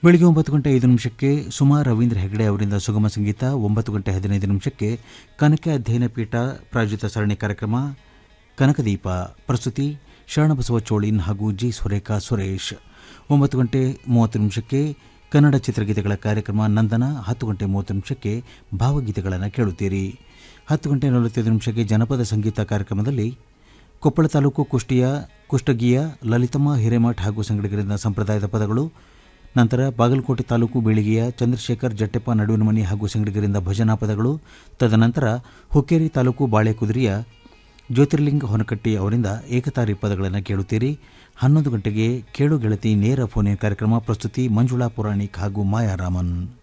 ಬೆಳಿಗ್ಗೆ 9:05 ಸುಮಾ ರವೀಂದ್ರ ಹೆಗಡೆ ಅವರಿಂದ ಸುಗಮ ಸಂಗೀತ. 9:15 ಕನಕ ಅಧ್ಯಯನ ಪೀಠ ಪ್ರಾಯೋಜಿತ ಸರಣಿ ಕಾರ್ಯಕ್ರಮ ಕನಕದೀಪ. ಪ್ರಸ್ತುತಿ ಶರಣಬಸವ ಚೋಳಿನ್ ಹಾಗೂ ಜಿ ಸುರೇಖಾ ಸುರೇಶ್. 9:30 ಕನ್ನಡ ಚಿತ್ರಗೀತೆಗಳ ಕಾರ್ಯಕ್ರಮ ನಂದನ. 10:30 ಭಾವಗೀತೆಗಳನ್ನು ಕೇಳುತ್ತೀರಿ. 10:45 ಜನಪದ ಸಂಗೀತ ಕಾರ್ಯಕ್ರಮದಲ್ಲಿ ಕೊಪ್ಪಳ ತಾಲೂಕು ಕುಷ್ಟಗಿಯ ಲಲಿತಮ್ಮ ಹಿರೇಮಠ್ ಹಾಗೂ ಸಂಗಡಿಗರಿಂದ ಸಂಪ್ರದಾಯದ ಪದಗಳು. ನಂತರ ಬಾಗಲಕೋಟೆ ತಾಲೂಕು ಬೀಳಿಗೆಯ ಚಂದ್ರಶೇಖರ್ ಜಟ್ಟೆಪ್ಪ ನಡುವಿನ ಮನಿ ಹಾಗೂ ಸಂಗಡಿಗರಿಂದ ಭಜನಾ ಪದಗಳು. ತದನಂತರ ಹುಕ್ಕೇರಿ ತಾಲೂಕು ಬಾಳೆಕುದುರಿಯ ಜ್ಯೋತಿರ್ಲಿಂಗ ಹೊನಕಟ್ಟಿ ಅವರಿಂದ ಏಕತಾರಿ ಪದಗಳನ್ನು ಕೇಳುತ್ತೀರಿ. 11 ಗಂಟೆಗೆ ಕೇಳು ಗೆಳತಿ ನೇರ ಫೋನ್ ಕಾರ್ಯಕ್ರಮ. ಪ್ರಸ್ತುತಿ ಮಂಜುಳಾ ಪುರಾಣಿಕ್ ಹಾಗೂ ಮಾಯಾರಾಮನ್.